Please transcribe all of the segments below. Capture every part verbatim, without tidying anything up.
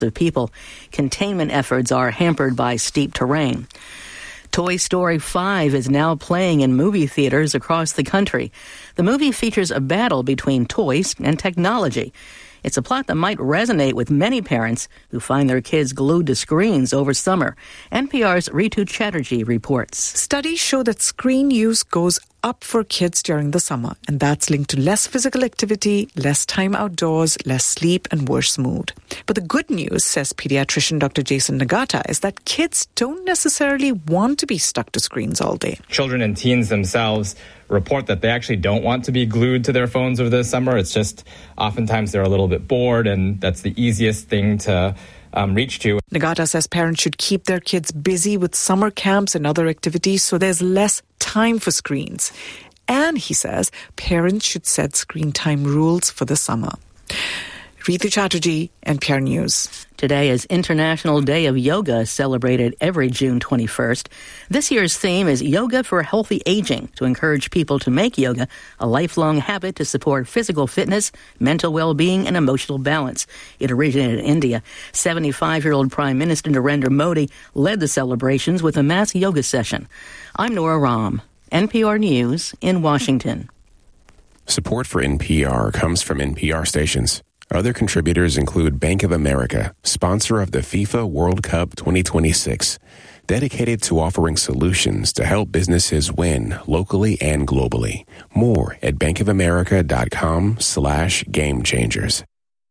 of people. Containment efforts are hampered by steep terrain. Toy Story five is now playing in movie theaters across the country. The movie features a battle between toys and technology. It's a plot that might resonate with many parents who find their kids glued to screens over summer. N P R's Ritu Chatterjee reports. Studies show that screen use goes up for kids during the summer, and that's linked to less physical activity, less time outdoors, less sleep, and worse mood. But the good news, says pediatrician Doctor Jason Nagata, is that kids don't necessarily want to be stuck to screens all day. Children and teens themselves report that they actually don't want to be glued to their phones over the summer. It's just oftentimes they're a little bit bored, and that's the easiest thing to um, reach to. Nagata says parents should keep their kids busy with summer camps and other activities so there's less time for screens. And he says parents should set screen time rules for the summer. Ritu Chatterjee, N P R News. Today is International Day of Yoga, celebrated every June twenty-first. This year's theme is Yoga for Healthy Aging, to encourage people to make yoga a lifelong habit to support physical fitness, mental well-being, and emotional balance. It originated in India. seventy-five-year-old Prime Minister Narendra Modi led the celebrations with a mass yoga session. I'm Nora Rahm, N P R News in Washington. Support for N P R comes from N P R stations. Other contributors include Bank of America, sponsor of the FIFA World Cup twenty twenty-six, dedicated to offering solutions to help businesses win locally and globally. More at bankofamerica.com slash game changers.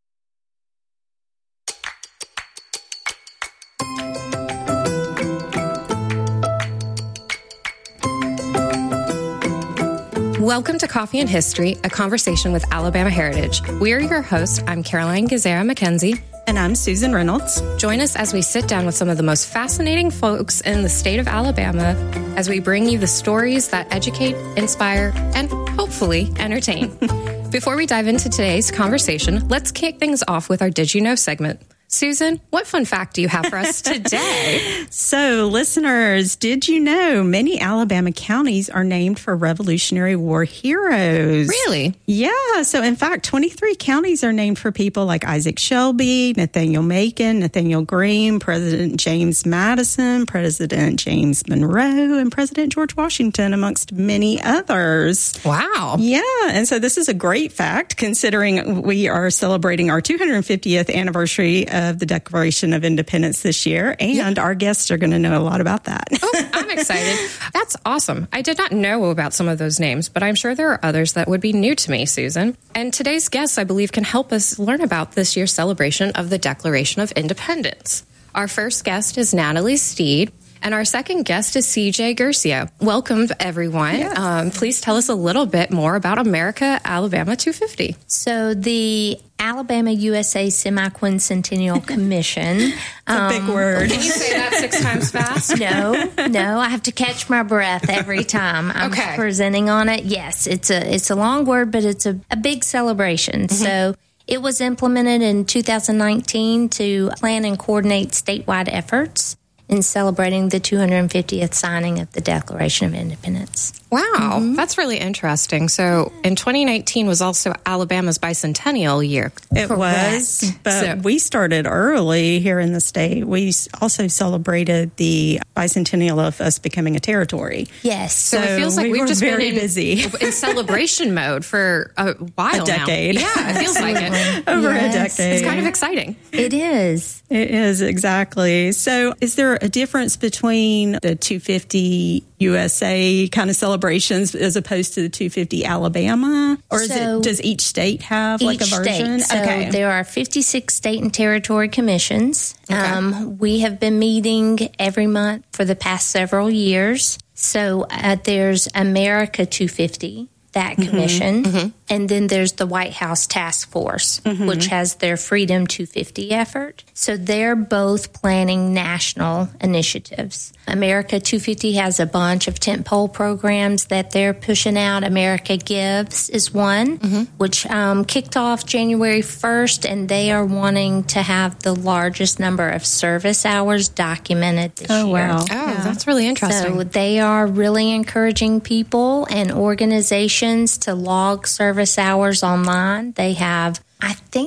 Welcome to Coffee and History, a conversation with Alabama Heritage. We are your hosts. I'm Caroline Gazera McKenzie. And I'm Susan Reynolds. Join us as we sit down with some of the most fascinating folks in the state of Alabama as we bring you the stories that educate, inspire, and hopefully entertain. Before we dive into today's conversation, let's kick things off with our Did You Know segment. Susan, what fun fact do you have for us today? So, listeners, did you know many Alabama counties are named for Revolutionary War heroes? Really? Yeah. So, in fact, twenty-three counties are named for people like Isaac Shelby, Nathaniel Macon, Nathaniel Greene, President James Madison, President James Monroe, and President George Washington, amongst many others. Wow. Yeah. And so this is a great fact, considering we are celebrating our two hundred fiftieth anniversary of the Declaration of Independence this year, and yeah. our guests are going to know a lot about that. Oh, I'm excited. That's awesome. I did not know about some of those names, but I'm sure there are others that would be new to me, Susan. And today's guests, I believe, can help us learn about this year's celebration of the Declaration of Independence. Our first guest is Natalie Steed, and our second guest is C J Guercio. Welcome, everyone. Yes. Um, please tell us a little bit more about America Alabama two fifty. So the Alabama U S A Semi-Quincentennial Commission. It's um, a big word. Can you say that six times fast? No, no. I have to catch my breath every time I'm okay. presenting on it. Yes, it's a it's a long word, but it's a, a big celebration. Mm-hmm. So it was implemented in two thousand nineteen to plan and coordinate statewide efforts in celebrating the two hundred fiftieth signing of the Declaration of Independence. Wow, mm-hmm. that's really interesting. So in twenty nineteen was also Alabama's bicentennial year. It Correct. was, but so, we started early here in the state. We also celebrated the bicentennial of us becoming a territory. Yes. So, so it feels like we we've were just very been in, busy. in celebration mode for a while A decade. now. Yeah, it feels like it. Over yes. a decade. It's kind of exciting. It is. It is, exactly. So is there a difference between the two fifty U S A kind of celebrations as opposed to the two fifty Alabama? Or is so it, does each state have like a version? State. So okay. there are fifty-six state and territory commissions. Okay. Um, we have been meeting every month for the past several years. So uh, there's America two fifty, that commission. Mm-hmm. And then there's the White House Task Force, mm-hmm. which has their Freedom two fifty effort. So they're both planning national initiatives. America two fifty has a bunch of tentpole programs that they're pushing out. America Gives is one, mm-hmm. which um, kicked off January first, and they are wanting to have the largest number of service hours documented this oh, year. Wow. Oh, yeah. That's really interesting. So they are really encouraging people and organizations to log service hours online. They have, I think,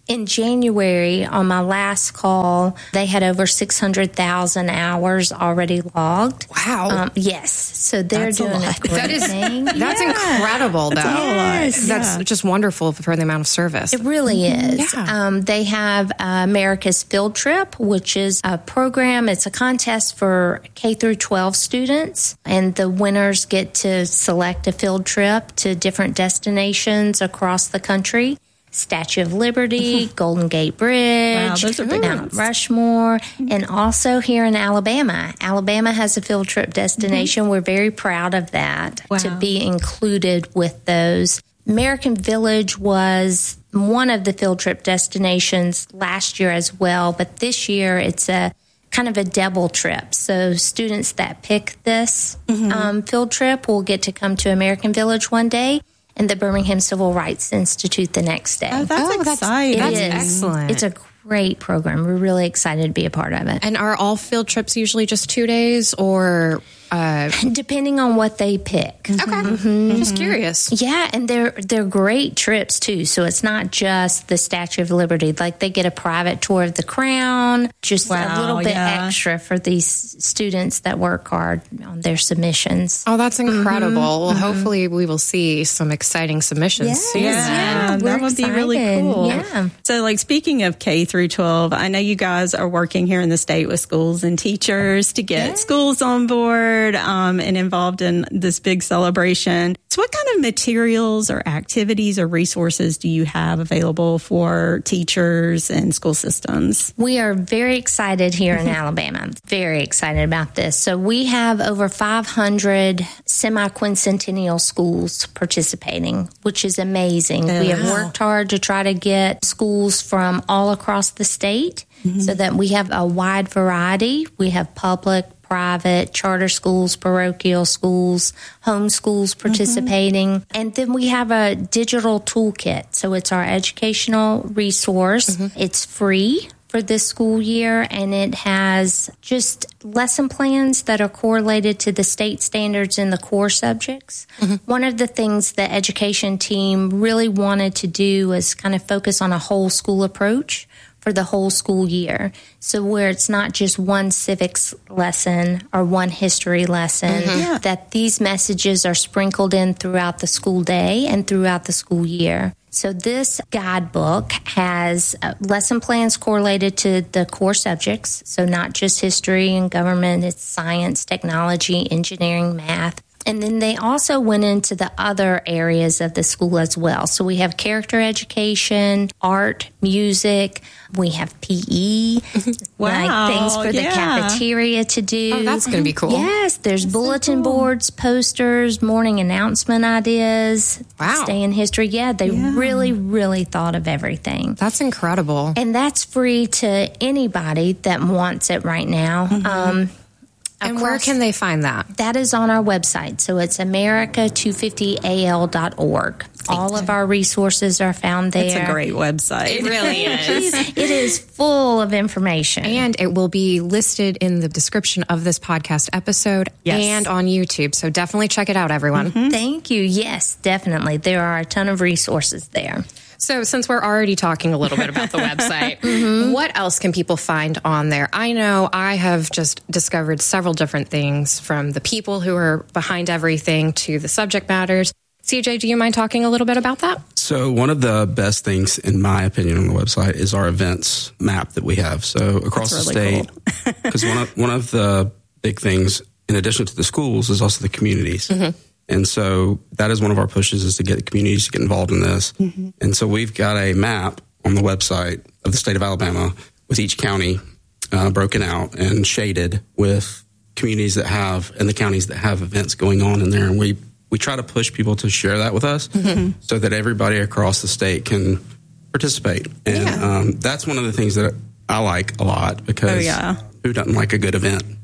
In January, on my last call, they had over six hundred thousand hours already logged. Wow. Um, yes. So they're That's a doing a, lot. great That is- thing. That's Yeah. incredible, though. Yes. That's just wonderful for the amount of service. It really is. Yeah. Um, they have uh, America's Field Trip, which is a program. It's a contest for K through twelve students, and the winners get to select a field trip to different destinations across the country. Statue of Liberty, Golden Gate Bridge, Wow, those are big Mount ones. Rushmore, and also here in Alabama. Alabama has a field trip destination. We're very proud of that, Wow. to be included with those. American Village was one of the field trip destinations last year as well, but this year it's a kind of a double trip. So students that pick this um, field trip will get to come to American Village one day and the Birmingham Civil Rights Institute the next day. Oh, that's Oh, that's- exciting. It that's is. excellent. It's a great program. We're really excited to be a part of it. And are all field trips usually just two days or? Uh, Depending on what they pick. okay. I'm just curious. Yeah, and they're they're great trips too. So it's not just the Statue of Liberty. Like they get a private tour of the Crown, just a Wow, little bit yeah. extra for these students that work hard on their submissions. Oh, that's incredible. Well, hopefully we will see some exciting submissions Yes. soon. Yeah, Yeah, that we're would be really excited. cool. Yeah. So, like, speaking of K through twelve, I know you guys are working here in the state with schools and teachers to get schools on board um, and involved in this big celebration. So, what kind of materials or activities or resources do you have available for teachers and school systems? We are very excited here in Alabama. Very excited about this. So we have over five hundred semi-quincentennial schools participating, which is amazing. We have worked hard to try to get schools from all across the state so that we have a wide variety. We have public, private, charter schools, parochial schools, home schools participating. Mm-hmm. And then we have a digital toolkit. So it's our educational resource. Mm-hmm. It's free for this school year, and it has just lesson plans that are correlated to the state standards in the core subjects. Mm-hmm. One of the things the education team really wanted to do was kind of focus on a whole school approach for the whole school year. So where it's not just one civics lesson or one history lesson, mm-hmm. yeah. that these messages are sprinkled in throughout the school day and throughout the school year. So this guidebook has uh, lesson plans correlated to the core subjects. So not just history and government, it's science, technology, engineering, math. And then they also went into the other areas of the school as well. So we have character education, art, music. We have P E, wow, like things for yeah. the cafeteria to do. Oh, that's going to be cool. Yes, there's that's bulletin so cool. boards, posters, morning announcement ideas. Wow. Stay in history. Yeah, they yeah. really, really thought of everything. That's incredible. And that's free to anybody that wants it right now. Mm-hmm. Um, And where can they find that? That is on our website. So it's America two fifty A L dot org. All of our resources are found there. It's a great website. It really is. It is full of information. And it will be listed in the description of this podcast episode yes. and on YouTube. So definitely check it out, everyone. Mm-hmm. Thank you. Yes, definitely. There are a ton of resources there. So since we're already talking a little bit about the website, mm-hmm. what else can people find on there? I know I have just discovered several different things, from the people who are behind everything to the subject matters. C J, do you mind talking a little bit about that? So one of the best things, in my opinion, on the website is our events map that we have. So across That's the really state, because cool. one of one of the big things, in addition to the schools, is also the communities. Mm-hmm. And so that is one of our pushes, is to get the communities to get involved in this. Mm-hmm. And so we've got a map on the website of the state of Alabama with each county uh, broken out and shaded with communities that have, and the counties that have events going on in there. And we, we try to push people to share that with us mm-hmm. so that everybody across the state can participate. And yeah. um, that's one of the things that I like a lot, because oh, yeah. who doesn't like a good event?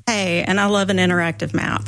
Hey, and I love an interactive map.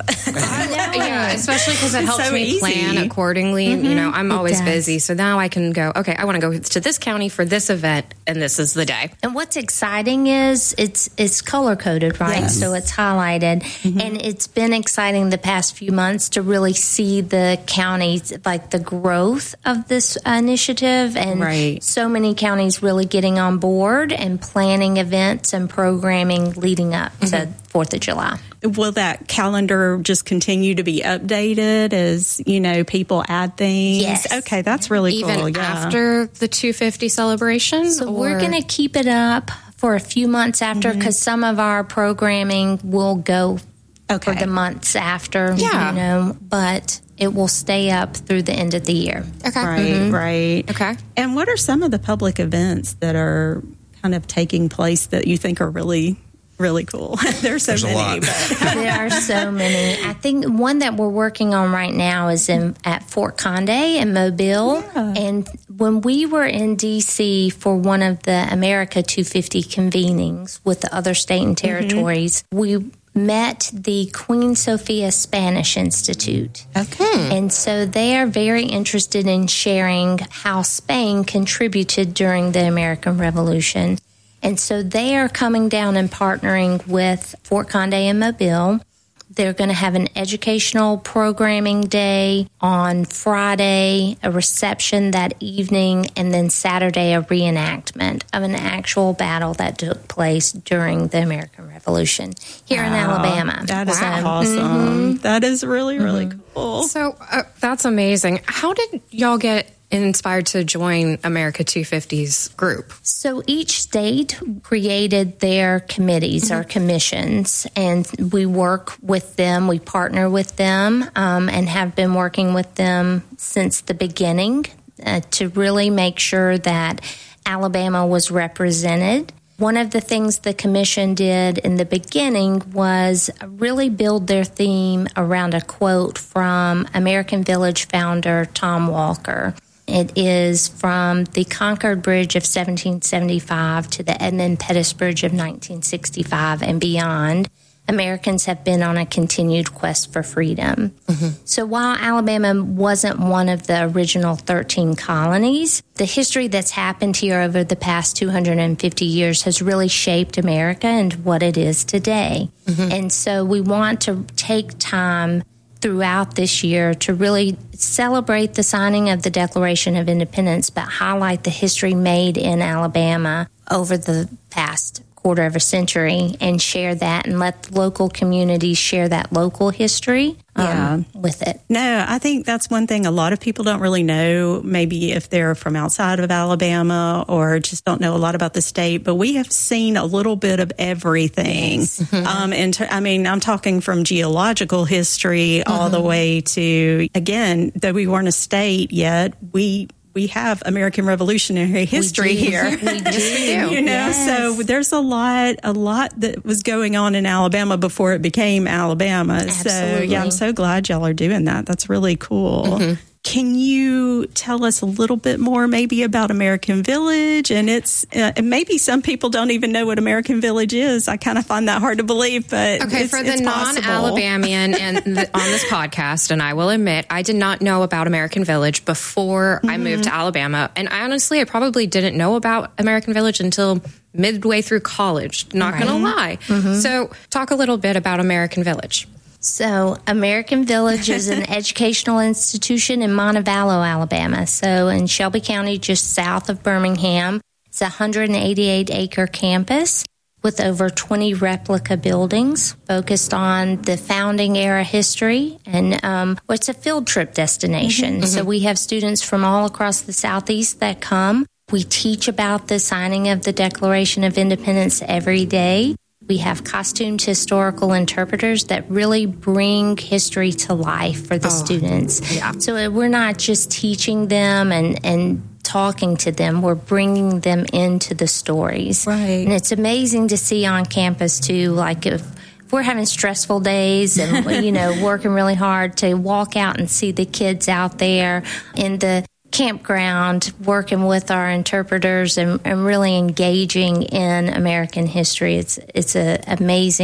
Yeah, especially because it helps so me easy. plan accordingly. Mm-hmm. You know, I'm It always does. busy, so now I can go, okay, I want to go to this county for this event, and this is the day. And what's exciting is it's it's color coded, right? Yes. So it's highlighted, Mm-hmm. and it's been exciting the past few months to really see the counties, like the growth of this initiative, and Right. so many counties really getting on board and planning events and programming leading up to Fourth of July. Will that calendar just continue to be updated as, you know, people add things? Yes. Okay, that's really Even cool. Yeah. after the two fifty celebration? So we're or- going to keep it up for a few months after, because some of our programming will go Okay. for the months after, Yeah. you know, but it will stay up through the end of the year. Okay. Right, right. Okay. And what are some of the public events that are kind of taking place that you think are really, really cool? There's so There's a many. lot. But There are so many. I think one that we're working on right now is in at Fort Conde in Mobile. Yeah. And when we were in D C for one of the America two fifty convenings with the other state and territories, we met the Queen Sofia Spanish Institute. okay. And so they are very interested in sharing how Spain contributed during the American Revolution. And so they are coming down and partnering with Fort Conde and Mobile. They're going to have an educational programming day on Friday, a reception that evening, and then Saturday, a reenactment of an actual battle that took place during the American Revolution here in Alabama. That is So, awesome. That is really, really cool. So uh, that's amazing. How did y'all get inspired to join America two fifty's group? So each state created their committees or commissions, and we work with them, we partner with them, um, and have been working with them since the beginning uh, to really make sure that Alabama was represented. One of the things the commission did in the beginning was really build their theme around a quote from American Village founder Tom Walker. It is from the Concord Bridge of seventeen seventy-five to the Edmund Pettus Bridge of nineteen sixty-five and beyond. Americans have been on a continued quest for freedom. So while Alabama wasn't one of the original thirteen colonies, the history that's happened here over the past two hundred fifty years has really shaped America and what it is today. And so we want to take time throughout this year to really celebrate the signing of the Declaration of Independence, but highlight the history made in Alabama over the past quarter of a century, and share that and let the local communities share that local history um, Yeah. with it. No, I think that's one thing a lot of people don't really know, maybe if they're from outside of Alabama or just don't know a lot about the state, but we have seen a little bit of everything. um, and t- I mean, I'm talking from geological history all the way to, again, though we weren't a state yet, we we have American Revolutionary history We do. here. We do. You know, Yes. so there's a lot, a lot that was going on in Alabama before it became Alabama. So Absolutely. yeah, I'm so glad y'all are doing that. That's really cool. Can you tell us a little bit more maybe about American Village? And it's, uh, and maybe some people don't even know what American Village is. I kind of find that hard to believe, but Okay, it's, for the it's possible. non-Alabamian and the, on this podcast, and I will admit, I did not know about American Village before I moved to Alabama. And I honestly, I probably didn't know about American Village until midway through college. Not going to lie. So talk a little bit about American Village. So, American Village is an educational institution in Montevallo, Alabama. So, in Shelby County, just south of Birmingham. It's a one hundred eighty-eight acre campus with over twenty replica buildings focused on the founding era history. And um, well, it's a field trip destination. So, we have students from all across the Southeast that come. We teach about the signing of the Declaration of Independence every day. We have costumed historical interpreters that really bring history to life for the students. yeah. So we're not just teaching them and, and talking to them, we're bringing them into the stories. Right. And it's amazing to see on campus, too, like if we're having stressful days and, you know, working really hard, to walk out and see the kids out there in the campground working with our interpreters and, and really engaging in American history. It's it's an amazing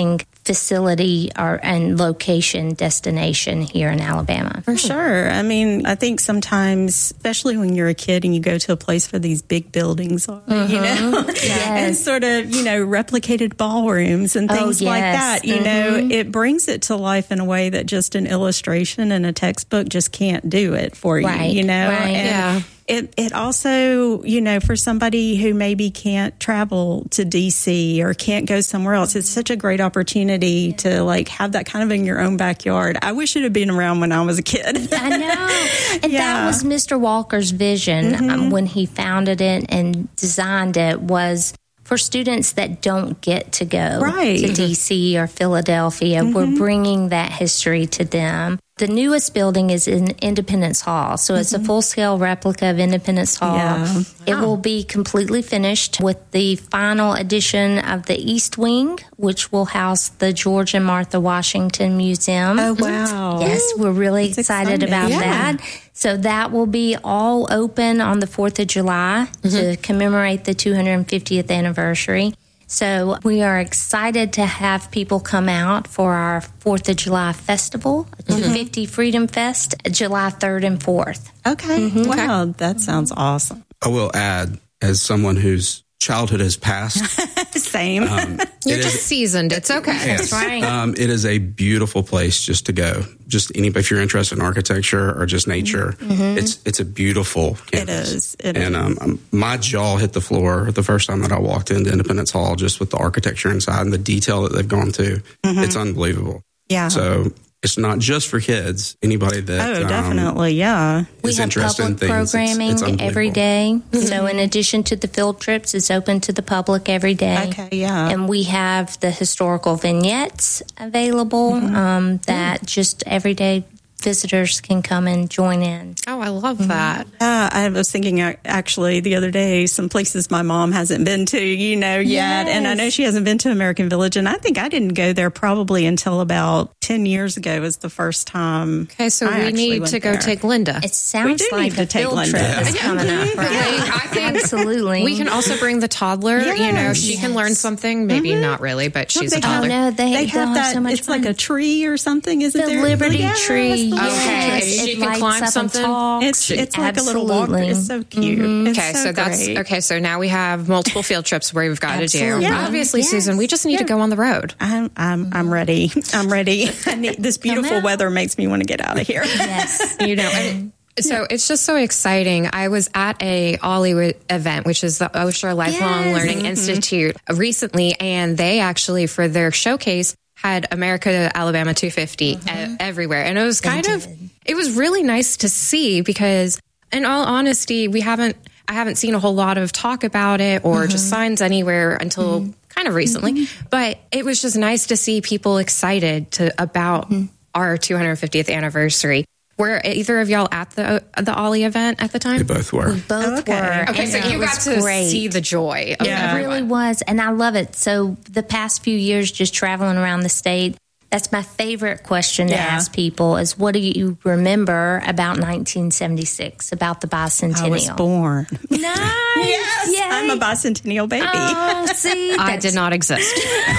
facility or and location destination here in Alabama. For sure. I mean, I think sometimes, especially when you're a kid and you go to a place where these big buildings are, mm-hmm. you know, yes. and sort of, you know, replicated ballrooms and things oh, yes. like that, you mm-hmm. know, it brings it to life in a way that just an illustration and a textbook just can't do it for right. you, you know? Right. And yeah. It it also, you know, for somebody who maybe can't travel to D C or can't go somewhere else, it's such a great opportunity to like have that kind of in your own backyard. I wish it had been around when I was a kid. I know. And yeah. that was Mister Walker's vision mm-hmm. um, when he founded it and designed it, was for students that don't get to go right. to D C or Philadelphia. Mm-hmm. We're bringing that history to them. The newest building is in Independence Hall. So it's mm-hmm. a full-scale replica of Independence Hall. Yeah. It Wow. will be completely finished with the final addition of the East Wing, which will house the George and Martha Washington Museum. Oh, wow. Yes, we're really That's excited exciting. about Yeah. that. So that will be all open on the fourth of July mm-hmm. to commemorate the two hundred fiftieth anniversary. So we are excited to have people come out for our fourth of July festival, mm-hmm. two fifty Freedom Fest, July third and fourth. Okay. Mm-hmm. Wow, that sounds awesome. I will add, as someone whose childhood has passed, Same. um, You're it just is- seasoned. It's okay. Yes. That's right. Um, it is a beautiful place just to go. Just any, if you're interested in architecture or just nature, mm-hmm. it's it's a beautiful campus. It is. It and is. Um, my jaw hit the floor the first time that I walked into Independence Hall, just with the architecture inside and the detail that they've gone to. Mm-hmm. It's unbelievable. Yeah. So it's not just for kids. Anybody that Oh, um, definitely, yeah. We is have interested in public things, it's- programming it's unbelievable. every day. So in addition to the field trips, it's open to the public every day. Okay, yeah. And we have the historical vignettes available Mm-hmm. um, that just everyday visitors can come and join in. Oh, I love that. Uh, I was thinking uh, actually the other day, some places my mom hasn't been to, you know, yet. Yes. And I know she hasn't been to American Village. And I think I didn't go there probably until about ten years ago was the first time. Okay, so I we actually need went to go there. take Linda. It sounds do like need to a take field Linda. trip is Yeah. coming up, right? I think Absolutely. we can also bring the toddler. You know, she can learn Yes. something. Maybe not really, but she's they a toddler. Oh, no, they, They they'll have that, so much it's fun. like a tree or something, isn't The there? Liberty Yes, Tree. the Liberty Okay, Tree. she It can lights climb up and something? talks. It's, it's like a little walker. Absolutely. It's so cute. It's Okay, so, that's great. okay. So now we have multiple field trips where we've got to do. Absolutely. Yeah. Obviously, Yes. Susan, we just need to go on the road. I'm I'm I'm ready. I'm ready. I need, this beautiful out. weather makes me want to get out of here. Yes. You know, and so it's just so exciting. I was at a Ollie event, which is the Osher Lifelong Yes. Learning Institute recently, and they actually, for their showcase, had America Alabama two fifty uh, everywhere. And it was kind They of, did. it was really nice to see because, in all honesty, we haven't, I haven't seen a whole lot of talk about it or Mm-hmm. just signs anywhere until kind of recently. But it was just nice to see people excited to about Mm-hmm. our two hundred fiftieth anniversary. Were either of y'all at the the Ollie event at the time? We both were. Both Okay. were. Okay, and so it you was got to great. see the joy of Yeah. It everyone. really was, and I love it. So the past few years, just traveling around the state, that's my favorite question to Yeah. ask people is, what do you remember about nineteen seventy-six, about the bicentennial? I was born. Nice. Yes, Yay. I'm a bicentennial baby. Oh, see, I that's- did not exist.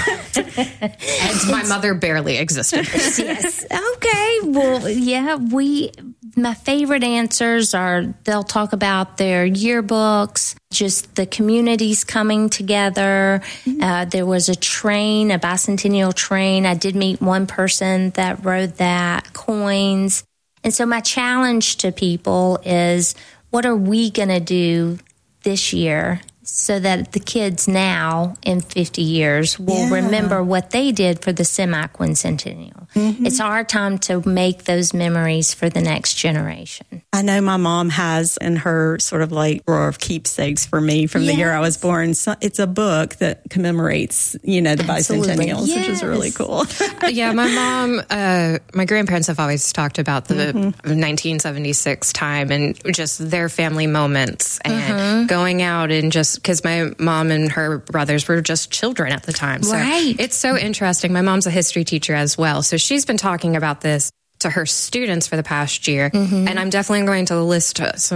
And my mother barely existed. Yes. Okay. Well, yeah, we, my favorite answers are they'll talk about their yearbooks, just the communities coming together. Uh, there was a train, a bicentennial train. I did meet one person that rode that, coins. And so my challenge to people is, what are we going to do this year so that the kids now in fifty years will Yeah. remember what they did for the semi-quincentennial? Mm-hmm. It's our time to make those memories for the next generation. I know my mom has in her sort of like drawer of keepsakes for me from the year I was born. So it's a book that commemorates, you know, the Absolutely. bicentennials, which is really Yes. cool. Yeah, my mom, uh, my grandparents have always talked about the Mm-hmm. nineteen seventy-six time and just their family moments and Mm-hmm. going out and just because my mom and her brothers were just children at the time. So Right. it's so interesting. My mom's a history teacher as well. So she's been talking about this to her students for the past year. Mm-hmm. And I'm definitely going to list uh, some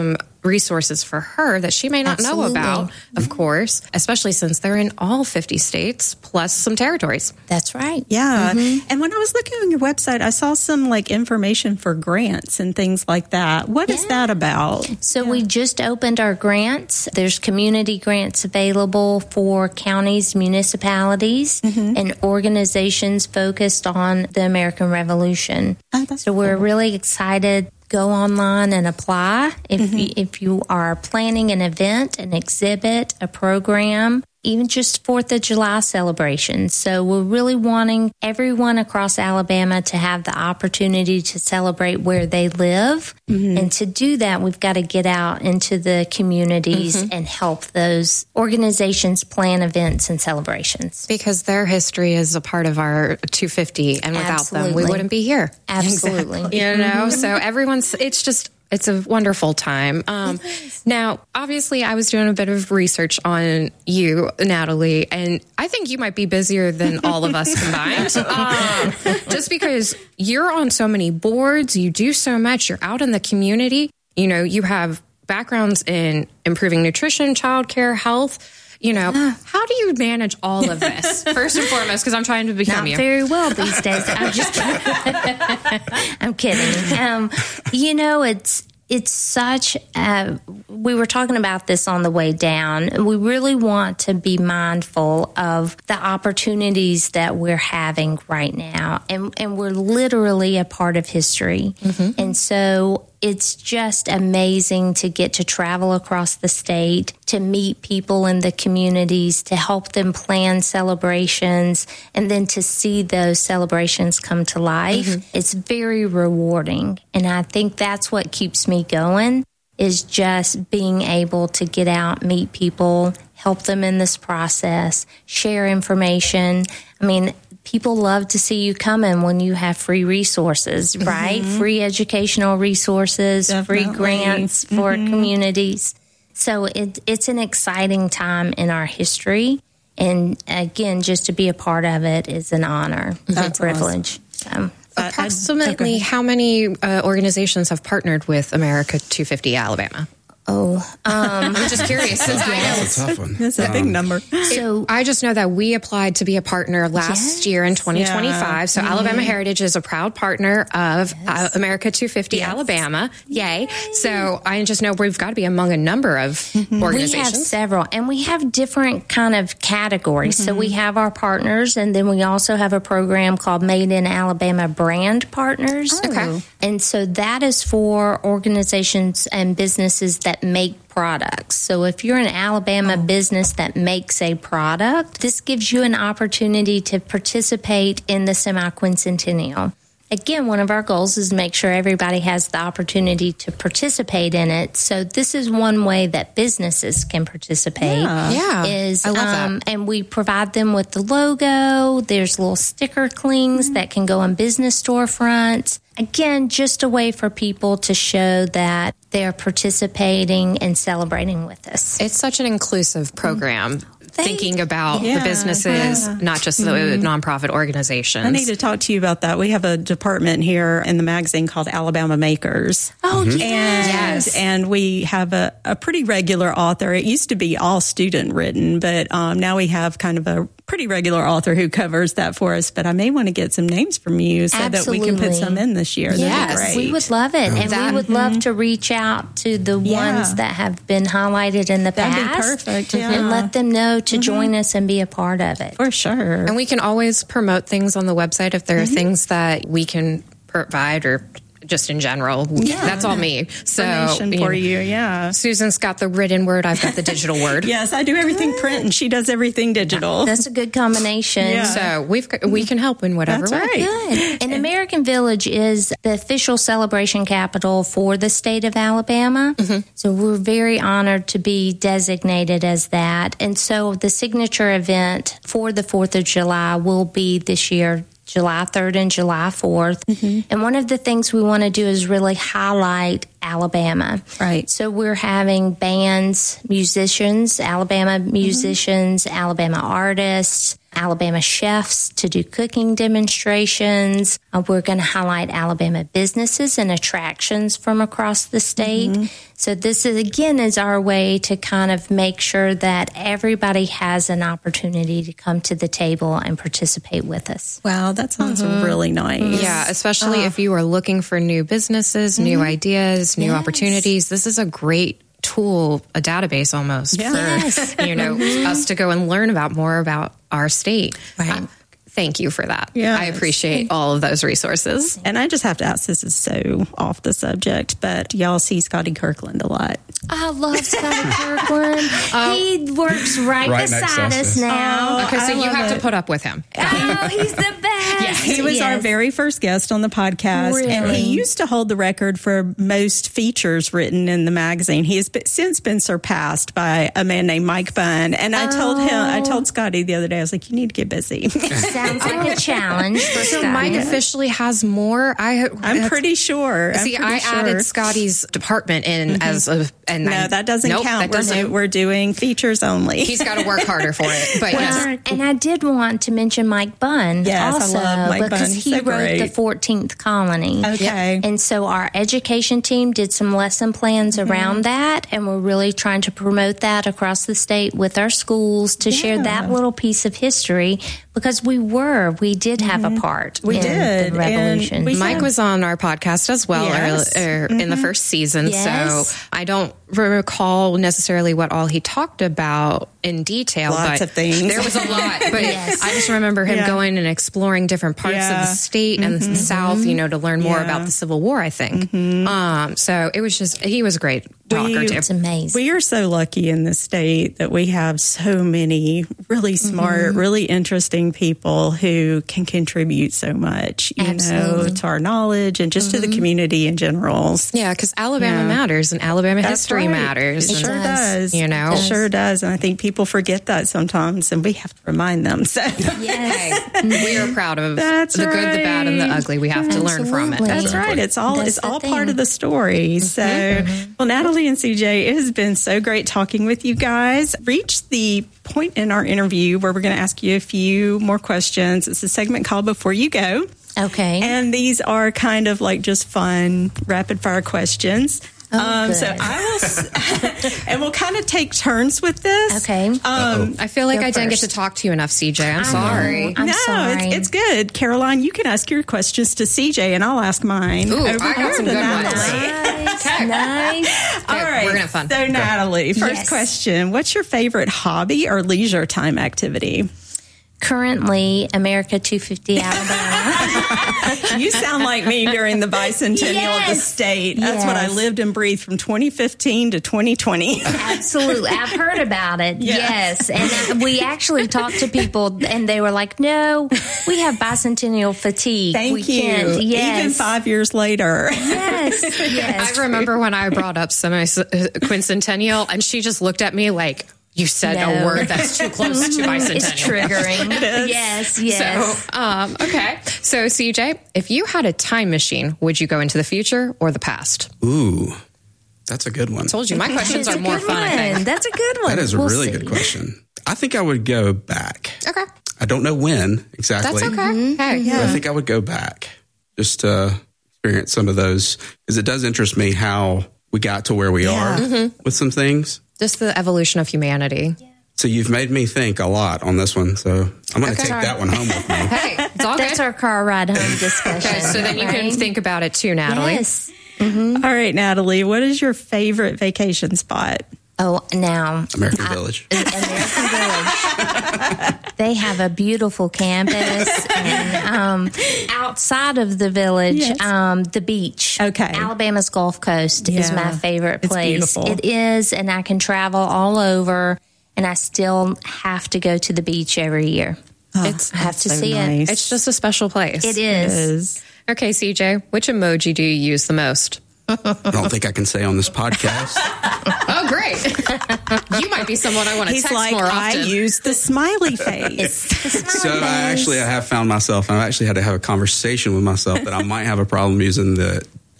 resources for her that she may not Absolutely. know about, of course, especially since they're in all fifty states plus some territories. That's right. Yeah. Mm-hmm. And when I was looking on your website, I saw some like information for grants and things like that. What Yeah. is that about? So we just opened our grants. There's community grants available for counties, municipalities, Mm-hmm. and organizations focused on the American Revolution. Oh, that's so we're cool. really excited. Go online and apply. If Mm-hmm. you, if you are planning an event, an exhibit, a program, even just Fourth of July celebrations. So we're really wanting everyone across Alabama to have the opportunity to celebrate where they live. Mm-hmm. And to do that, we've got to get out into the communities Mm-hmm. and help those organizations plan events and celebrations. Because their history is a part of our two fifty, and without them, we Absolutely. wouldn't be here. Absolutely. You know, so everyone's, it's just, it's a wonderful time. Um, now, obviously, I was doing a bit of research on you, Natalie, and I think you might be busier than all of us combined. Um, just because you're on so many boards, you do so much, you're out in the community, you know, you have backgrounds in improving nutrition, childcare, health. You know, how do you manage all of this? First and foremost, because I'm trying to become Not you. very well these days. I'm just kidding. I'm kidding. Um, you know, it's it's such a, we were talking about this on the way down. We really want to be mindful of the opportunities that we're having right now. And, and we're literally a part of history. Mm-hmm. And so it's just amazing to get to travel across the state, to meet people in the communities, to help them plan celebrations, and then to see those celebrations come to life. Mm-hmm. It's very rewarding. And I think that's what keeps me going, is just being able to get out, meet people, help them in this process, share information. I mean, people love to see you coming when you have free resources, right? Mm-hmm. Free educational resources, Definitely. free grants for Mm-hmm. communities. So it, it's an exciting time in our history. And again, just to be a part of it is an honor, That's a privilege. So, I- I- Approximately how many uh, organizations have partnered with America two fifty Alabama? oh, um, I'm just curious. Since I know. That's a tough one. That's a big number. so I just know that we applied to be a partner last Yes. year in twenty twenty-five. Yeah. So Alabama Heritage is a proud partner of uh, America two fifty Alabama. Yay. So I just know we've got to be among a number of we have organizations. several, and we have different kind of categories. So we have our partners, and then we also have a program called Made in Alabama Brand Partners. Okay. And so that is for organizations and businesses that make products. So if you're an Alabama business that makes a product, this gives you an opportunity to participate in the semi-quincentennial. Again, one of our goals is to make sure everybody has the opportunity to participate in it. So this is one way that businesses can participate. Yeah. Is I love that. um, and we provide them with the logo. There's little sticker clings that can go on business storefronts. Again, just a way for people to show that they're participating and celebrating with us. It's such an inclusive program. Thinking about Yeah, the businesses, yeah. not just the nonprofit organizations. I need to talk to you about that. We have a department here in the magazine called Alabama Makers. Oh, And, Yes. and we have a, a pretty regular author. It used to be all student written, but um, now we have kind of a pretty regular author who covers that for us. But I may want to get some names from you so that we can put Absolutely. some in this year. That'd be Yes. great. We would love it. And That- we would love to reach out to the Yeah. ones that have been highlighted in the That'd be past. perfect, And yeah. let them know to join us and be a part of it. For sure. And we can always promote things on the website if there are things that we can provide or just in general. That's all me. So Information you for know, you, yeah. Susan's got the written word. I've got the digital word. Yes, I do everything print and she does everything digital. That's a good combination. Yeah. So we've got, we can help in whatever That's way. right. Good. And American Village is the official celebration capital for the state of Alabama. So we're very honored to be designated as that. And so the signature event for the fourth of July will be this year, July third and July fourth. And one of the things we want to do is really highlight Alabama. Right. So we're having bands, musicians, Alabama musicians, Alabama artists, Alabama chefs to do cooking demonstrations. Uh, we're going to highlight Alabama businesses and attractions from across the state. Mm-hmm. So this is, again, is our way to kind of make sure that everybody has an opportunity to come to the table and participate with us. Wow, that sounds mm-hmm. really nice. Yeah, especially uh, if you are looking for new businesses, mm-hmm. new ideas, new yes. opportunities. This is a great tool, a database almost yes. for, you know, mm-hmm. us to go and learn about more about our state. Right. Uh, thank you for that. Yes. I appreciate all of those resources. And I just have to ask, this is so off the subject, but y'all see Scotty Kirkland a lot. I love Scotty Kirkland. Um, he works right, right beside us now. Oh, okay, so I you have it. to put up with him. Oh, he's the best. Yes. He was yes. our very first guest on the podcast, really? and he used to hold the record for most features written in the magazine. He has been, since been surpassed by a man named Mike Bunn. And I oh. told him, I told Scotty the other day, I was like, you need to get busy. Sounds like a challenge for So Scotty. Mike officially has more. I, I'm pretty sure. See, I'm pretty I sure. added Scotty's department in mm-hmm. as a. And no, I, that doesn't nope, count. That we're, doesn't, do, we're doing features only. He's got to work harder for it. But well, yes. And I did want to mention Mike Bunn yes, also I love Mike because Bunn. he so wrote great. the fourteenth Colony. Okay. And so our education team did some lesson plans mm-hmm. around that, and we're really trying to promote that across the state with our schools to yeah. share that little piece of history, because we were, we did have mm-hmm. a part we in did. the revolution. We Mike have, was on our podcast as well yes. early, er, mm-hmm. in the first season, yes. so I don't recall necessarily what all he talked about in detail. Lots but of things. There was a lot, but yes. I just remember him yeah. going and exploring different parts yeah. of the state and mm-hmm. the South, you know, to learn more yeah. about the Civil War, I think. Mm-hmm. Um, so it was just, he was a great talker we, too. It's amazing. We are so lucky in this state that we have so many really smart, mm-hmm. really interesting people who can contribute so much, you Absolutely. know, to our knowledge and just mm-hmm. to the community in general. Yeah, because Alabama yeah. matters and Alabama That's history right. matters. It and, sure does. You know? It sure does. And I think people forget that sometimes, and we have to remind them. So yes. we are proud of That's the right. good, the bad, and the ugly. We have Absolutely. to learn from it. That's Exactly. right. It's all That's it's the all thing. part of the story. So, Mm-hmm. well, Natalie and C J, it has been so great talking with you guys. Reached the point in our interview where we're going to ask you a few more questions. It's a segment called Before You Go. Okay. And these are kind of like just fun, rapid fire questions. Oh, um, so good. I will, and we'll kind of take turns with this. Okay. Um, I feel like Go I didn't get first. to talk to you enough, C J. I'm I sorry. know. I'm no, sorry. It's, it's good. Caroline, you can ask your questions to C J and I'll ask mine. Ooh, over I got here some to good ones. Natalie. Nice. nice. All Okay, right. we're gonna have fun. So, Natalie, first Yes. question. What's your favorite hobby or leisure time activity? Currently, America two fifty Alabama. You sound like me during the bicentennial of the Yes. state. That's what I Yes. lived and breathed from twenty fifteen to twenty twenty. Absolutely. I've heard about it. Yeah. Yes. And uh, we actually talked to people and they were like, no, we have bicentennial fatigue. Thank we you. Can't. Yes. Even five years later. Yes. Yes. I remember when I brought up semi-quincentennial, and she just looked at me like, you said No. a word that's too close to bicentennial. It's triggering. It is. Yes. Yes. So, um, okay. So, C J, if you had a time machine, would you go into the future or the past? Ooh, that's a good one. I told you, my questions That's are a more good fun, I one. think. That's a good one. That is a We'll really see. good question. I think I would go back. Okay. I don't know when exactly. That's okay. Hey. But I think I would go back just to experience some of those, because it does interest me how we got to where we Yeah. are Mm-hmm. with some things. Just the evolution of humanity. So you've made me think a lot on this one. So I'm going to Okay. take that one home with me. Hey, it's all That's good. our car ride home discussion. Okay, so then you can right? think about it too, Natalie. Yes. All right, Natalie, what is your favorite vacation spot? Oh, now American I- Village. American Village. They have a beautiful campus, and um, outside of the village, Yes. um, the beach. Okay. Alabama's Gulf Coast is Yeah. my favorite It's place. beautiful. It is, and I can travel all over, and I still have to go to the beach every year. It's I have to so see nice. it. It's just a special place. It It is. is. Okay, C J, which emoji do you use the most? I don't think I can say on this podcast. Oh, great. You might be someone I want to He's text like, more I often. use the smiley face. So I actually I have found myself, and I've actually had to have a conversation with myself that I might have a problem using the the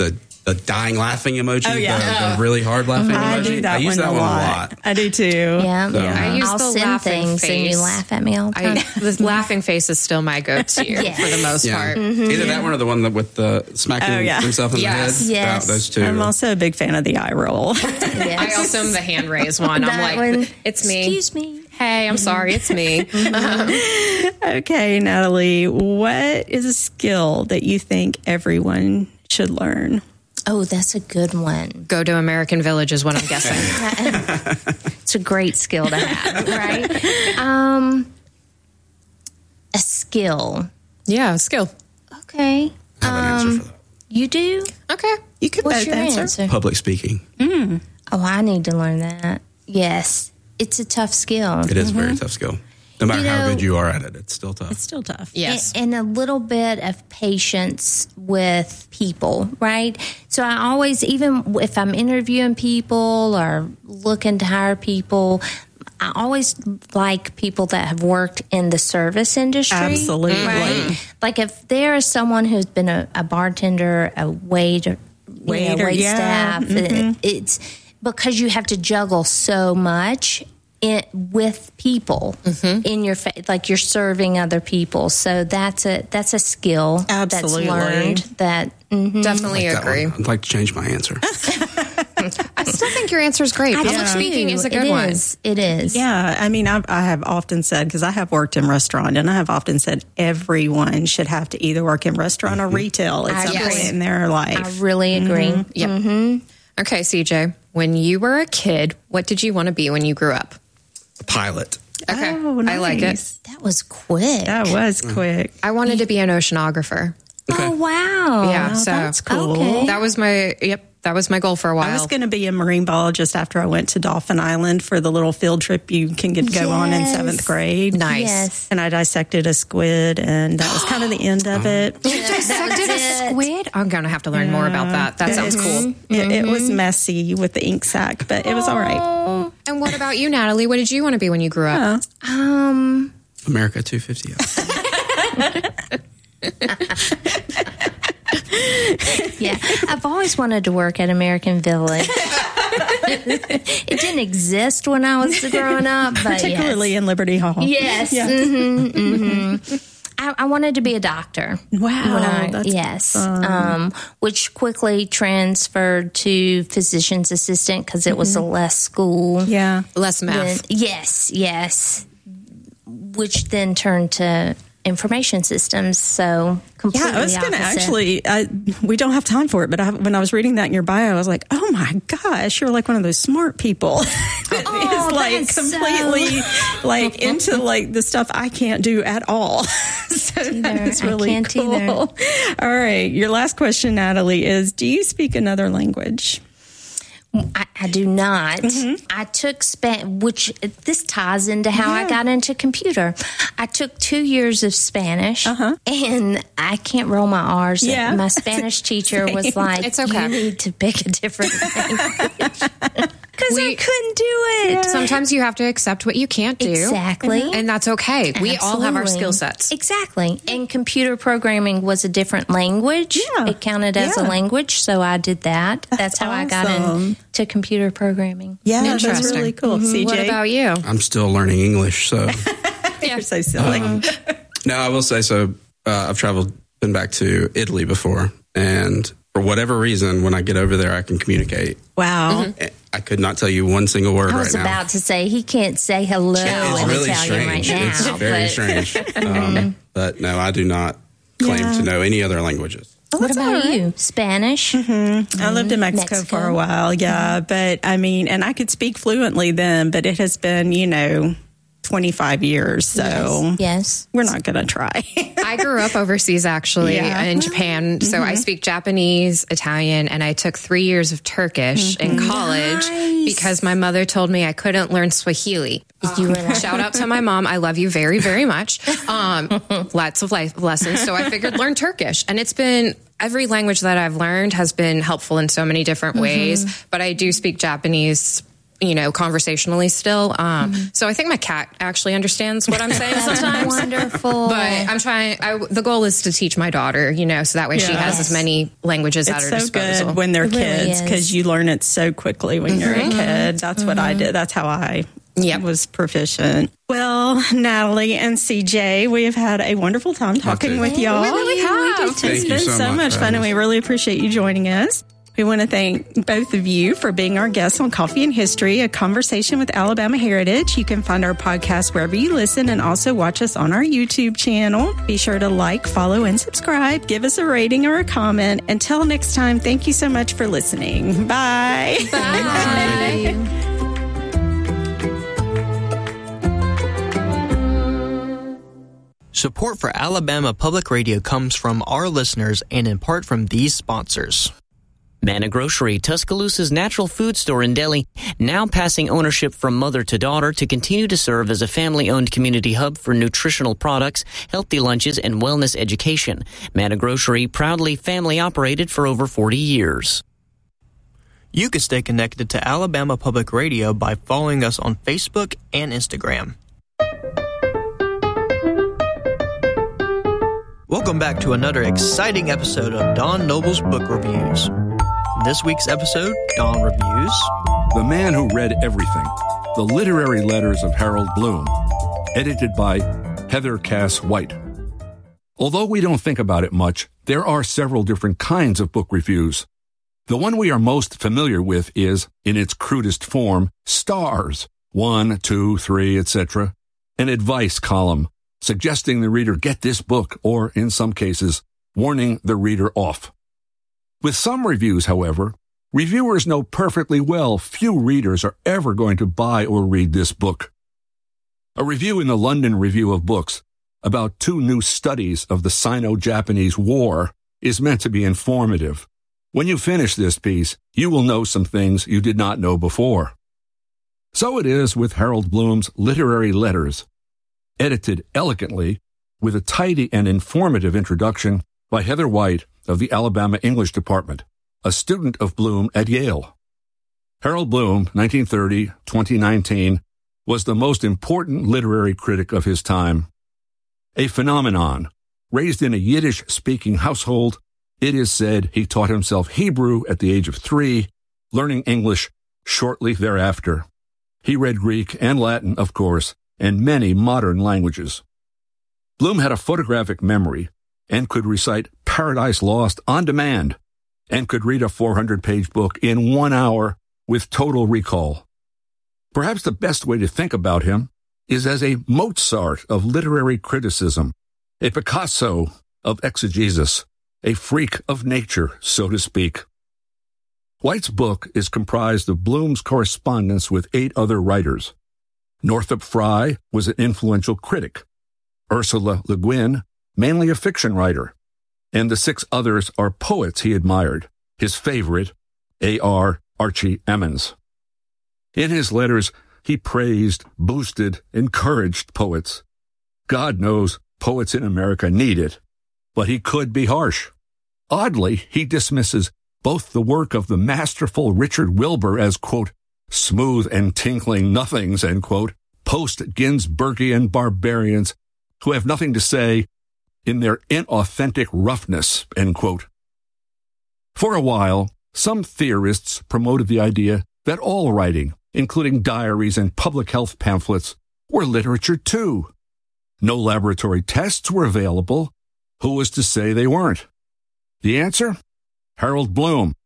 the dying laughing emoji, Oh, yeah. the, the really hard laughing I emoji. do that I use one that a one lot. a lot. I do too. Yeah. So- I use I'll the send laughing things face. and you laugh at me all the time. I, the laughing face is still my go-to Yes. for the most Yeah. part. Either that one or the one that with the smacking Oh, yeah. himself in Yes. the head. Yes. That- those two. I'm also a big fan of the eye roll. Yes. I also am the hand raise one. I'm That like, one, it's me. Excuse me. Hey, I'm sorry, it's me. Okay, Natalie, what is a skill that you think everyone should learn? Oh, that's a good one. Go to American Village is what I'm guessing. It's a great skill to have, right? Um, a skill. Yeah, skill. Okay. I have an answer Um, for that. You do? Okay. You could What's both your answer. answer? Public speaking. Oh, I need to learn that. Yes. It's a tough skill. It is a very tough skill. No matter You how know- good you are at it, it's still tough. It's still tough. Yes. And, and a little bit of patience with people, right? So I always, even if I'm interviewing people or looking to hire people, I always like people that have worked in the service industry. Absolutely. Right? Like if there is someone who's been a, a bartender, a waiter, Waiter, you know, wait yeah. staff, it, it's because you have to juggle so much it, with people in your fa- like you're serving other people. So that's a that's a skill Absolutely. that's learned. That mhm. Definitely That agree. one. I'd like to change my answer. I still think your answer is great. I Public do. speaking is a good It one. is. It is. Yeah, I mean, I've, I have often said, because I have worked in restaurant, and I have often said everyone should have to either work in restaurant or retail at I some agree. point in their life. I really agree. Yep. Okay, C J, when you were a kid, what did you want to be when you grew up? A pilot. Okay, Oh, I like it. nice. That was quick. That was quick. I wanted to be an oceanographer. Oh wow. Yeah, Oh, so that's cool. Okay. that was my yep. That was my goal for a while. I was going to be a marine biologist after I went to Dolphin Island for the little field trip you can get go on in Yes. seventh grade. Nice. Yes. And I dissected a squid, and that was kind of the end of it. Dissected a squid. I'm gonna have to learn more about that. That sounds cool. It, it was messy with the ink sac, but it was all right. Oh, and what about you, Natalie? What did you want to be when you grew up? Um. America two fifty. Yeah, I've always wanted to work at American Village. It didn't exist when I was growing up, but Particularly yes. in Liberty Hall. Yes. Yeah. hmm hmm I, I wanted to be a doctor. Wow, When I- that's yes, um, which quickly transferred to physician's assistant because it was a less school. Yeah. Less Then, math. yes, yes. Which then turned to information systems. So completely Yeah, I was going to opposite. actually, I, we don't have time for it, but I, when I was reading that in your bio, I was like, oh my gosh, you're like one of those smart people. that Oh, is like that's so- completely like into like the stuff I can't do at all. so that Either. is I really can't cool. either. All right. Your last question, Natalie, is do you speak another language? I, I do not. Mm-hmm. I took Span, which this ties into how I got into computer. I took two years of Spanish, and I can't roll my R's. Uh-huh. Yeah. My Spanish teacher was like, It's okay. "You need to pick a different language." Because I We- couldn't do it. Sometimes you have to accept what you can't do. Exactly. And that's okay. We all have our Absolutely. skill sets. Exactly. And computer programming was a different language. Yeah. It counted as Yeah. a language, so I did that. That's, how I got awesome. into computer programming. Yeah, that's Interesting. really cool. C J, What about you? I'm still learning English, so. you're so silly. No, I will say so. Uh, I've traveled, been back to Italy before, and for whatever reason, when I get over there, I can communicate. Wow. I could not tell you one single word I right was now. about to say he can't say hello it's in really Italian strange. right now. It's very but strange. Um, but no, I do not claim Yeah. to know any other languages. what about you? Spanish? I lived in Mexico, Mexico. for a while, yeah. But I mean, and I could speak fluently then, but it has been, you know, twenty-five years. So Yes. we're not going to try. I grew up overseas actually Yeah. in Japan. So I speak Japanese, Italian, and I took three years of Turkish in college Nice. because my mother told me I couldn't learn Swahili. You were like, Shout out to my mom. I love you very, very much. Um, lots of life lessons. So I figured learn Turkish. And it's been every language that I've learned has been helpful in so many different ways. But I do speak Japanese you know, conversationally still. Um, mm-hmm. So I think my cat actually understands what I'm saying sometimes. Wonderful. But I'm trying, I, the goal is to teach my daughter, you know, so that way yes. she has as many languages it's at her so disposal. It's so good when they're it kids because really you learn it so quickly when mm-hmm. you're a kid. That's mm-hmm. what I did. That's how I yep. was proficient. Well, Natalie and C J, we have had a wonderful time talking with y'all. We really have. It's Thank been so, so much, much fun, and we really appreciate you joining us. We want to thank both of you for being our guests on Coffee and History, a conversation with Alabama Heritage. You can find our podcast wherever you listen and also watch us on our YouTube channel. Be sure to like, follow, and subscribe. Give us a rating or a comment. Until next time, thank you so much for listening. Bye. Bye. Bye. Support for Alabama Public Radio comes from our listeners and in part from these sponsors. Manna Grocery, Tuscaloosa's natural food store in Delhi, now passing ownership from mother to daughter to continue to serve as a family-owned community hub for nutritional products, healthy lunches, and wellness education. Manna Grocery, proudly family-operated for over forty years. You can stay connected to Alabama Public Radio by following us on Facebook and Instagram. Welcome back to another exciting episode of Don Noble's Book Reviews. This week's episode, Don reviews The Man Who Read Everything, The Literary Letters of Harold Bloom, edited by Heather Cass White. Although we don't think about it much, there are several different kinds of book reviews. The one we are most familiar with is, in its crudest form, stars, one, two, three, et cetera, an advice column, suggesting the reader get this book, or, in some cases, warning the reader off. With some reviews, however, reviewers know perfectly well few readers are ever going to buy or read this book. A review in the London Review of Books about two new studies of the Sino-Japanese War is meant to be informative. When you finish this piece, you will know some things you did not know before. So it is with Harold Bloom's Literary Letters, edited elegantly with a tidy and informative introduction by Heather White of the Alabama English Department, a student of Bloom at Yale. Harold Bloom, nineteen thirty to twenty nineteen, was the most important literary critic of his time. A phenomenon. Raised in a Yiddish-speaking household, it is said he taught himself Hebrew at the age of three, learning English shortly thereafter. He read Greek and Latin, of course, and many modern languages. Bloom had a photographic memory and could recite Paradise Lost on demand, and could read a four hundred page book in one hour with total recall. Perhaps the best way to think about him is as a Mozart of literary criticism, a Picasso of exegesis, a freak of nature, so to speak. White's book is comprised of Bloom's correspondence with eight other writers. Northrop Frye was an influential critic, Ursula Le Guin, mainly a fiction writer, and the six others are poets he admired, his favorite, A R Archie Emmons. In his letters, he praised, boosted, encouraged poets. God knows poets in America need it, but he could be harsh. Oddly, he dismisses both the work of the masterful Richard Wilbur as, quote, smooth and tinkling nothings, end quote, post-Ginsbergian barbarians who have nothing to say in their inauthentic roughness, end quote. For a while, some theorists promoted the idea that all writing, including diaries and public health pamphlets, were literature too. No laboratory tests were available. Who was to say they weren't? The answer? Harold Bloom.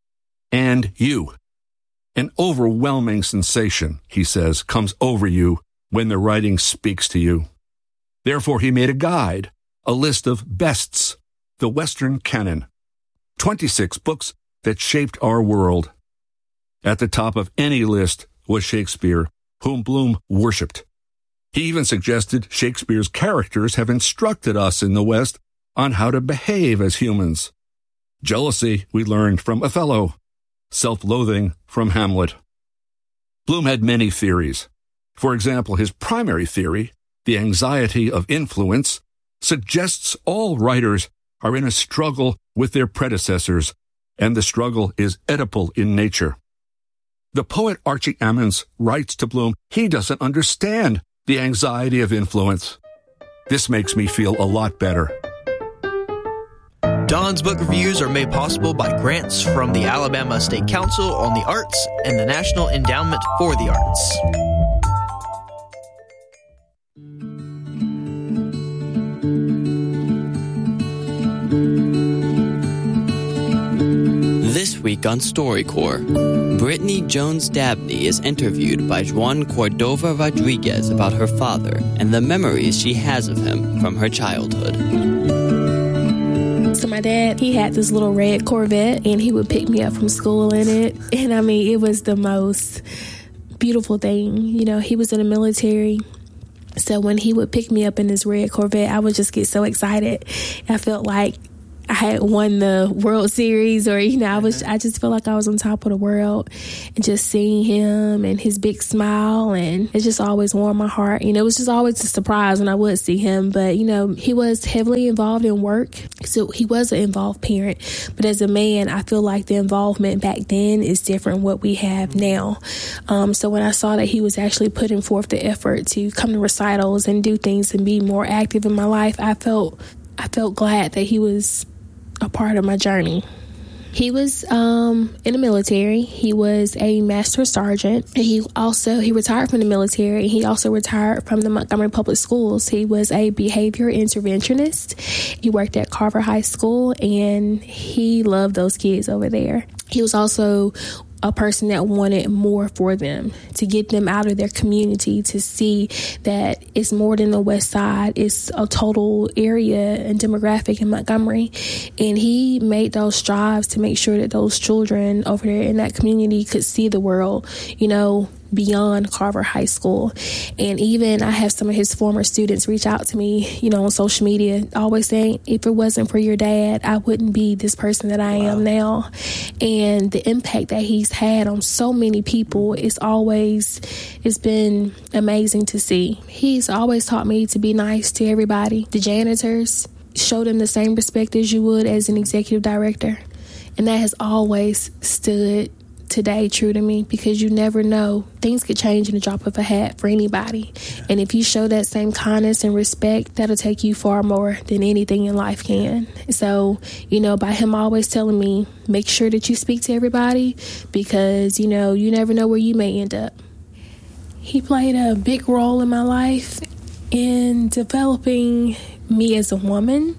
And you. An overwhelming sensation, he says, comes over you when the writing speaks to you. Therefore, he made a guide, a list of bests, the Western canon, twenty-six books that shaped our world. At the top of any list was Shakespeare, whom Bloom worshipped. He even suggested Shakespeare's characters have instructed us in the West on how to behave as humans. Jealousy, we learned from Othello. Self-loathing from Hamlet. Bloom had many theories. For example, his primary theory, the anxiety of influence, suggests all writers are in a struggle with their predecessors, and the struggle is Oedipal in nature. The poet Archie Emmons writes to Bloom he doesn't understand the anxiety of influence. This makes me feel a lot better. Don's book reviews are made possible by grants from the Alabama State Council on the Arts and the National Endowment for the Arts. This week on StoryCorps, Brittany Jones Dabney is interviewed by Juan Cordova Rodriguez about her father and the memories she has of him from her childhood. So my dad, he had this little red Corvette, and he would pick me up from school in it. And I mean, it was the most beautiful thing. You know, he was in the military. So when he would pick me up in this red Corvette, I would just get so excited. I felt like I had won the World Series, or, you know, I was, I just felt like I was on top of the world, and just seeing him and his big smile, and it just always warmed my heart. You know, it was just always a surprise when I would see him, but, you know, he was heavily involved in work, so he was an involved parent, but as a man, I feel like the involvement back then is different what we have now. Um, so when I saw that he was actually putting forth the effort to come to recitals and do things and be more active in my life, I felt, I felt glad that he was a part of my journey. He was um, in the military. He was a master sergeant. And he also, he retired from the military. He also retired from the Montgomery Public Schools. He was a behavior interventionist. He worked at Carver High School, and he loved those kids over there. He was also a person that wanted more for them, to get them out of their community, to see that it's more than the West Side. It's a total area and demographic in Montgomery. And he made those strives to make sure that those children over there in that community could see the world, you know, beyond Carver High School. And even I have some of his former students reach out to me, you know, on social media, always saying, if it wasn't for your dad, I wouldn't be this person that I wow. am now. And the impact that he's had on so many people is always, it's been amazing to see. He's always taught me to be nice to everybody. The janitors, show them the same respect as you would as an executive director. And that has always stood today true to me, because you never know, things could change in the drop of a hat for anybody. Yeah. And if you show that same kindness and respect, that'll take you far more than anything in life can. So, you know, by him always telling me, make sure that you speak to everybody, because, you know, you never know where you may end up. He played a big role in my life in developing me as a woman,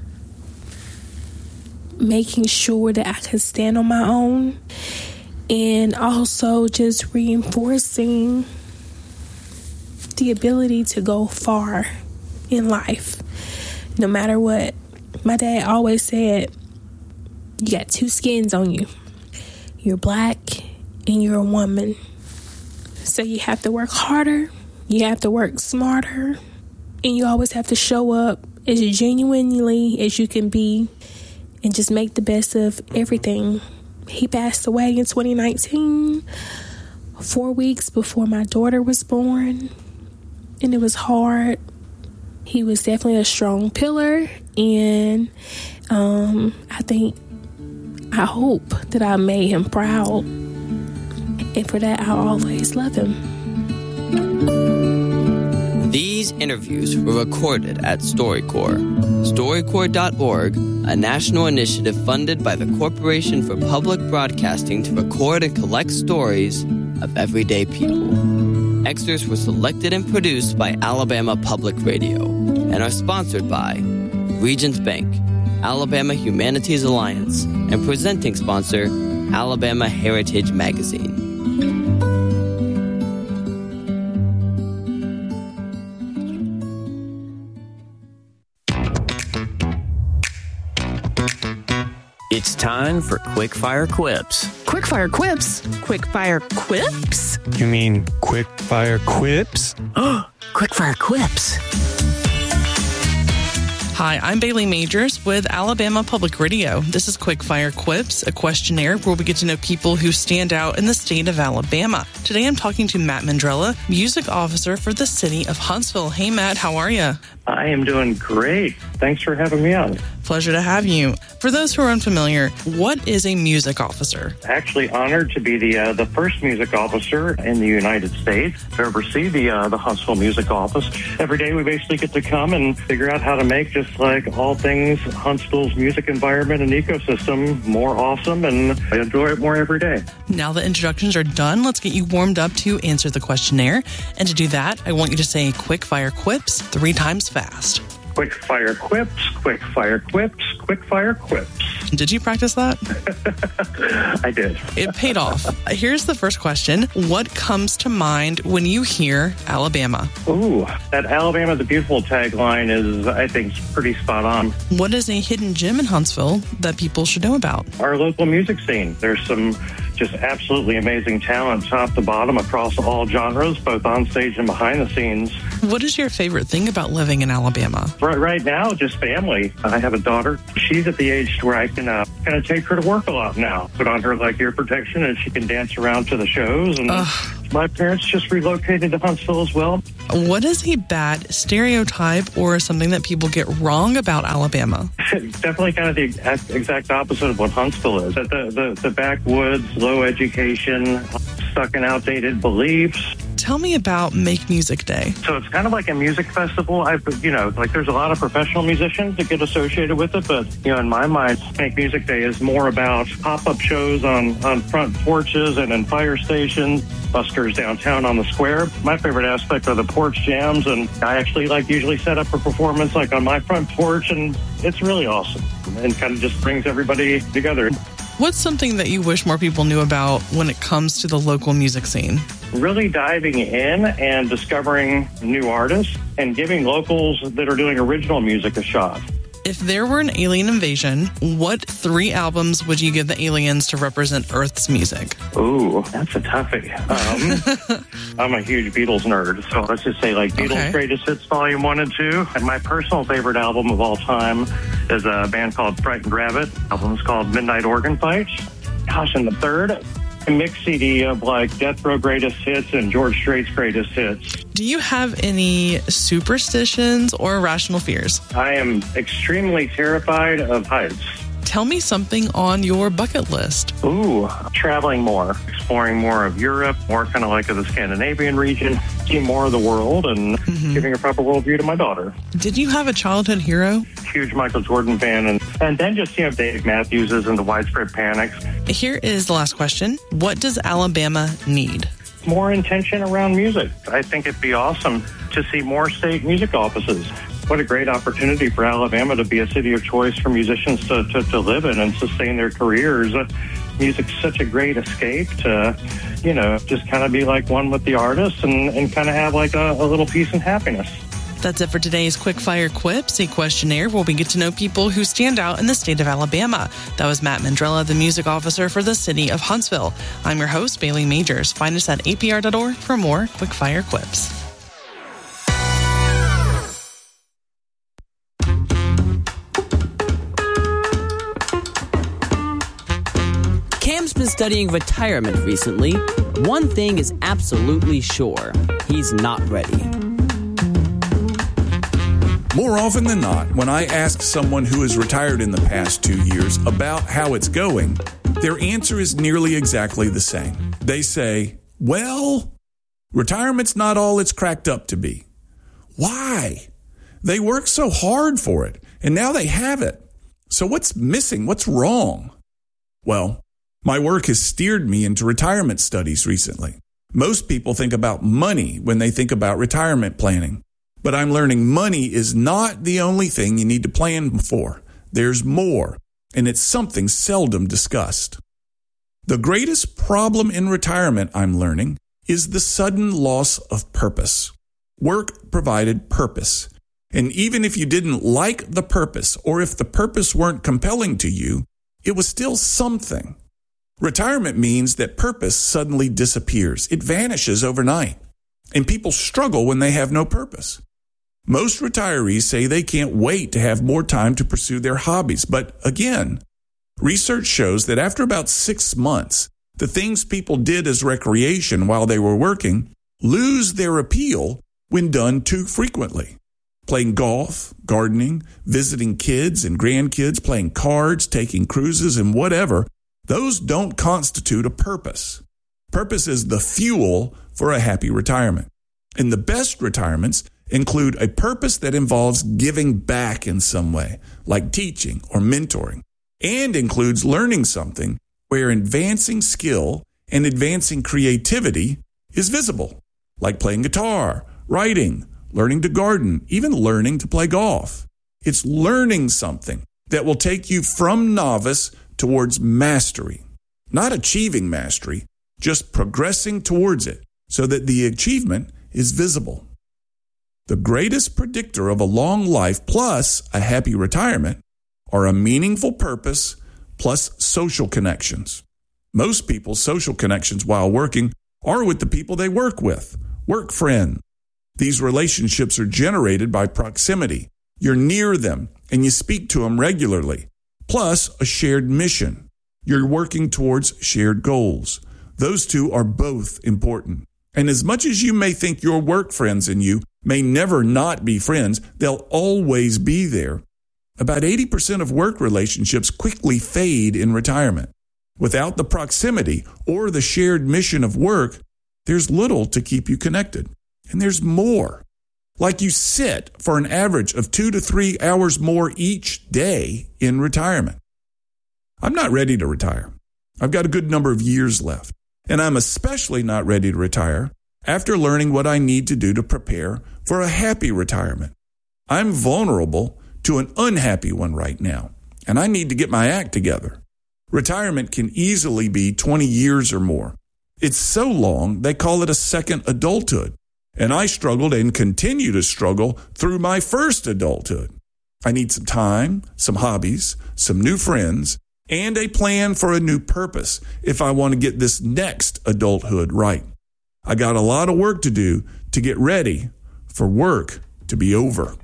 making sure that I could stand on my own, and also just reinforcing the ability to go far in life, no matter what. My dad always said, you got two skins on you. You're black and you're a woman. So you have to work harder, you have to work smarter, and you always have to show up as genuinely as you can be and just make the best of everything. He passed away in twenty nineteen, four weeks before my daughter was born, and it was hard. He was definitely a strong pillar, and um, I think, I hope that I made him proud, and for that, I'll always love him. These interviews were recorded at StoryCorps, storycorps dot org, a national initiative funded by the Corporation for Public Broadcasting to record and collect stories of everyday people. Extras were selected and produced by Alabama Public Radio and are sponsored by Regions Bank, Alabama Humanities Alliance, and presenting sponsor, Alabama Heritage Magazine. It's time for Quickfire Quips. Quickfire Quips? Quickfire Quips? You mean Quickfire Quips? Oh, Quickfire Quips. Hi, I'm Bailey Majors with Alabama Public Radio. This is Quickfire Quips, a questionnaire where we get to know people who stand out in the state of Alabama. Today I'm talking to Matt Mandrella, music officer for the city of Huntsville. Hey, Matt, how are you? I am doing great. Thanks for having me on. Pleasure to have you. For those who are unfamiliar, what is a music officer? Actually honored to be the uh, the first music officer in the United States to oversee the uh, the Huntsville Music Office. Every day we basically get to come and figure out how to make just like all things Huntsville's music environment and ecosystem more awesome, and I enjoy it more every day. Now the introductions are done, let's get you warmed up to answer the questionnaire. And to do that, I want you to say quick fire quips three times fast. Quick fire quips, quick fire quips, quick fire quips. Did you practice that? I did. It paid off. Here's the first question. What comes to mind when you hear Alabama? Ooh, that Alabama the Beautiful tagline is, I think, pretty spot on. What is a hidden gem in Huntsville that people should know about? Our local music scene. There's some just absolutely amazing talent top to bottom across all genres, both on stage and behind the scenes. What is your favorite thing about living in Alabama? Right, right now, just family. I have a daughter. She's at the age where I can uh, kind of take her to work a lot now. Put on her like ear protection and she can dance around to the shows. And Ugh. My parents just relocated to Huntsville as well. What is a bad stereotype or something that people get wrong about Alabama? Definitely kind of the exact, exact opposite of what Huntsville is. The, the, the backwoods, low education, stuck in outdated beliefs. Tell me about Make Music Day. So it's kind of like a music festival. I, you know, like there's a lot of professional musicians that get associated with it, but you know, in my mind, Make Music Day is more about pop-up shows on, on front porches and in fire stations, buskers downtown on the square. My favorite aspect are the porch jams, and I actually like usually set up a performance like on my front porch, and it's really awesome and kind of just brings everybody together. What's something that you wish more people knew about when it comes to the local music scene? Really diving in and discovering new artists and giving locals that are doing original music a shot. If there were an alien invasion, what three albums would you give the aliens to represent Earth's music? Ooh, that's a toughie. Um, I'm a huge Beatles nerd, so let's just say like Beatles okay. Greatest Hits Volume one and two. And my personal favorite album of all time is a band called Frightened Rabbit. The album's called Midnight Organ Fight. Gosh, and the third, a mix C D of like Death Row Greatest Hits and George Strait's Greatest Hits. Do you have any superstitions or irrational fears? I am extremely terrified of heights. Tell me something on your bucket list. Ooh, traveling more, exploring more of Europe, more kind of like of the Scandinavian region, seeing more of the world, and mm-hmm. giving a proper worldview to my daughter. Did you have a childhood hero? Huge Michael Jordan fan, and, and then just, you know, Dave Matthews and the Widespread Panics. Here is the last question. What does Alabama need? More intention around music. I think it'd be awesome to see more state music offices. What a great opportunity for Alabama to be a city of choice for musicians to, to, to live in and sustain their careers. Uh, music's such a great escape to, you know, just kind of be like one with the artists and, and kind of have like a, a little peace and happiness. That's it for today's Quick Fire Quips, a questionnaire where we get to know people who stand out in the state of Alabama. That was Matt Mandrella, the music officer for the city of Huntsville. I'm your host, Bailey Majors. Find us at A P R dot org for more Quick Fire Quips. Cam's been studying retirement recently. One thing is absolutely sure. He's not ready. More often than not, when I ask someone who has retired in the past two years about how it's going, their answer is nearly exactly the same. They say, well, retirement's not all it's cracked up to be. Why? They worked so hard for it, and now they have it. So what's missing? What's wrong? Well, my work has steered me into retirement studies recently. Most people think about money when they think about retirement planning. But I'm learning money is not the only thing you need to plan for. There's more, and it's something seldom discussed. The greatest problem in retirement, I'm learning, is the sudden loss of purpose. Work provided purpose. And even if you didn't like the purpose, or if the purpose weren't compelling to you, it was still something. Retirement means that purpose suddenly disappears. It vanishes overnight. And people struggle when they have no purpose. Most retirees say they can't wait to have more time to pursue their hobbies. But again, research shows that after about six months, the things people did as recreation while they were working lose their appeal when done too frequently. Playing golf, gardening, visiting kids and grandkids, playing cards, taking cruises, and whatever, those don't constitute a purpose. Purpose is the fuel for a happy retirement. And the best retirements include a purpose that involves giving back in some way, like teaching or mentoring, and includes learning something where advancing skill and advancing creativity is visible, like playing guitar, writing, learning to garden, even learning to play golf. It's learning something that will take you from novice towards mastery, not achieving mastery, just progressing towards it so that the achievement is visible. The greatest predictor of a long life plus a happy retirement are a meaningful purpose plus social connections. Most people's social connections while working are with the people they work with, work friends. These relationships are generated by proximity. You're near them and you speak to them regularly, plus a shared mission. You're working towards shared goals. Those two are both important. And as much as you may think your work friends and you may never not be friends, they'll always be there. About eighty percent of work relationships quickly fade in retirement. Without the proximity or the shared mission of work, there's little to keep you connected. And there's more. Like you sit for an average of two to three hours more each day in retirement. I'm not ready to retire. I've got a good number of years left. And I'm especially not ready to retire after learning what I need to do to prepare for a happy retirement. I'm vulnerable to an unhappy one right now, and I need to get my act together. Retirement can easily be twenty years or more. It's so long, they call it a second adulthood. And I struggled and continue to struggle through my first adulthood. I need some time, some hobbies, some new friends, and a plan for a new purpose if I want to get this next adulthood right. I got a lot of work to do to get ready for work to be over.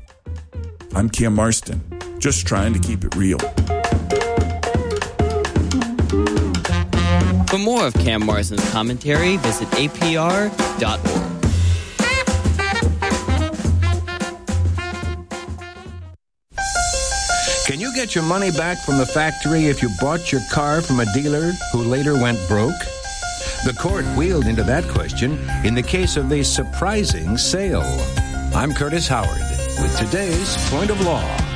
I'm Cam Marston, just trying to keep it real. For more of Cam Marston's commentary, visit A P R dot org. Can you get your money back from the factory if you bought your car from a dealer who later went broke? The court wheeled into that question in the case of a surprising sale. I'm Curtis Howard with today's Point of Law.